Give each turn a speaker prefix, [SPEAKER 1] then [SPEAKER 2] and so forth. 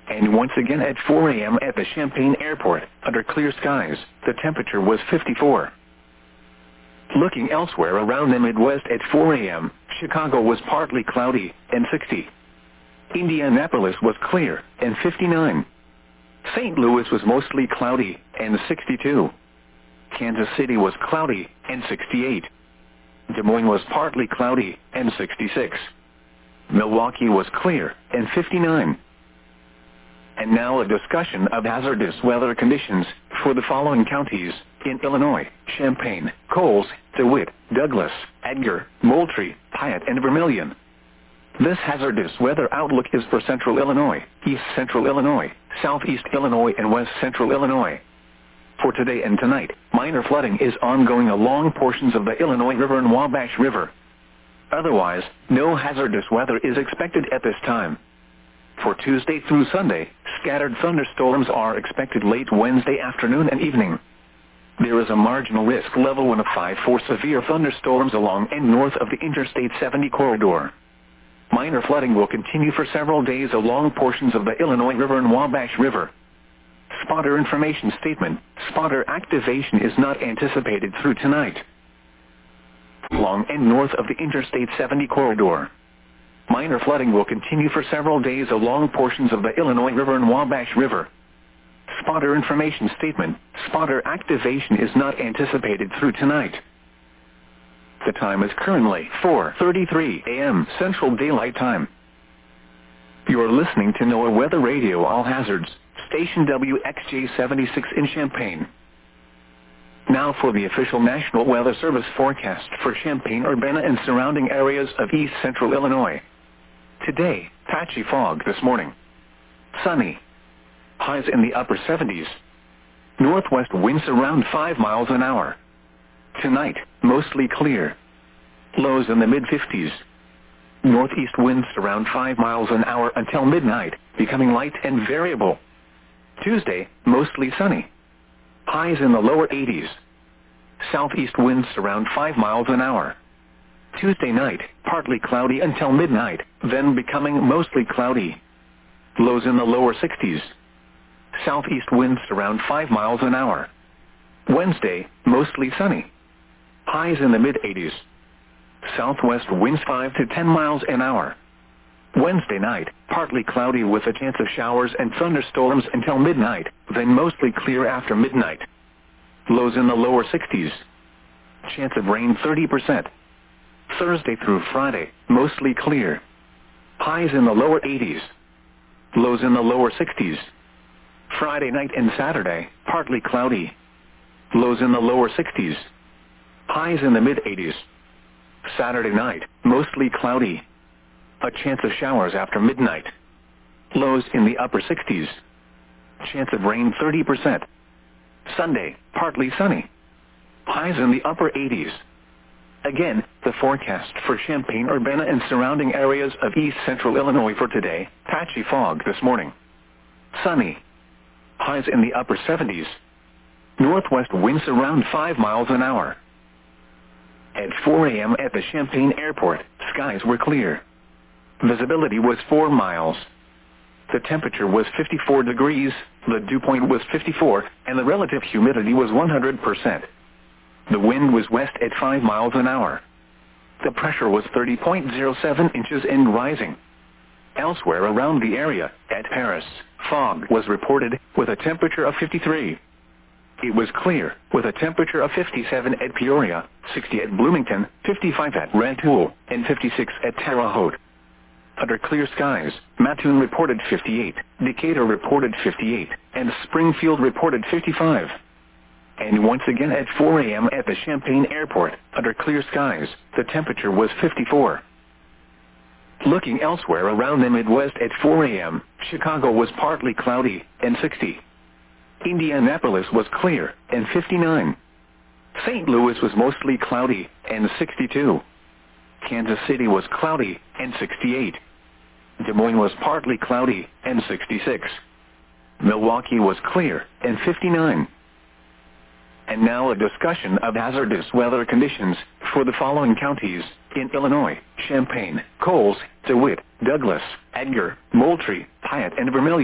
[SPEAKER 1] And once again at 4 a.m. at the Champaign Airport, under clear skies, the temperature was 54. Looking elsewhere around the Midwest at 4 a.m., Chicago was partly cloudy, and 60. Indianapolis was clear, and 59. St. Louis was mostly cloudy, and 62. Kansas City was cloudy, and 68. Des Moines was partly cloudy, and 66. Milwaukee was clear, and 59. And now a discussion of hazardous weather conditions for the following counties in Illinois: Champaign, Coles, DeWitt, Douglas, Edgar, Moultrie, Piatt, and Vermilion. This hazardous weather outlook is for Central Illinois, East Central Illinois, Southeast Illinois, and West Central Illinois. For today and tonight, minor flooding is ongoing along portions of the Illinois River and Wabash River. Otherwise, no hazardous weather is expected at this time. For Tuesday through Sunday, scattered thunderstorms are expected late Wednesday afternoon and evening. There is a marginal risk level 1 of 5 for severe thunderstorms along and north of the Interstate 70 corridor. Minor flooding will continue for several days along portions of the Illinois River and Wabash River. Spotter information statement: spotter activation is not anticipated through tonight. Along and north of the Interstate 70 corridor. Minor flooding will continue for several days along portions of the Illinois River and Wabash River. Spotter information statement: spotter activation is not anticipated through tonight. The time is currently 4:33 a.m. Central Daylight Time. You are listening to NOAA Weather Radio All Hazards, station WXJ-76 in Champaign. Now for the official National Weather Service forecast for Champaign, Urbana, and surrounding areas of East Central Illinois. Today, patchy fog this morning. Sunny. Highs in the upper 70s. Northwest winds around 5 miles an hour. Tonight, mostly clear. Lows in the mid-50s. Northeast winds around 5 miles an hour until midnight, becoming light and variable. Tuesday, mostly sunny. Highs in the lower 80s. Southeast winds around 5 miles an hour. Tuesday night, partly cloudy until midnight, then becoming mostly cloudy. Lows in the lower 60s. Southeast winds around 5 miles an hour. Wednesday, mostly sunny. Highs in the mid-80s. Southwest winds 5 to 10 miles an hour. Wednesday night, partly cloudy with a chance of showers and thunderstorms until midnight, then mostly clear after midnight. Lows in the lower 60s. Chance of rain 30%. Thursday through Friday, mostly clear. Highs in the lower 80s. Lows in the lower 60s. Friday night and Saturday, partly cloudy. Lows in the lower 60s. Highs in the mid-80s. Saturday night, mostly cloudy. A chance of showers after midnight. Lows in the upper 60s. Chance of rain 30%. Sunday, partly sunny. Highs in the upper 80s. Again, the forecast for Champaign, Urbana, and surrounding areas of East Central Illinois for today: patchy fog this morning. Sunny. Highs in the upper 70s. Northwest winds around 5 miles an hour. At 4 a.m. at the Champaign Airport, skies were clear. Visibility was 4 miles. The temperature was 54 degrees, the dew point was 54, and the relative humidity was 100%. The wind was west at 5 miles an hour. The pressure was 30.07 inches and rising. Elsewhere around the area, at Paris, fog was reported with a temperature of 53. It was clear, with a temperature of 57 at Peoria, 60 at Bloomington, 55 at Rantoul, and 56 at Terre Haute. Under clear skies, Mattoon reported 58, Decatur reported 58, and Springfield reported 55. And once again at 4 a.m. at the Champaign Airport, under clear skies, the temperature was 54. Looking elsewhere around the Midwest at 4 a.m., Chicago was partly cloudy, and 60. Indianapolis was clear, and 59. St. Louis was mostly cloudy, and 62. Kansas City was cloudy, and 68. Des Moines was partly cloudy, and 66. Milwaukee was clear, and 59. And now a discussion of hazardous weather conditions for the following counties in Illinois: Champaign, Coles, DeWitt, Douglas, Edgar, Moultrie, Piatt, and Vermilion.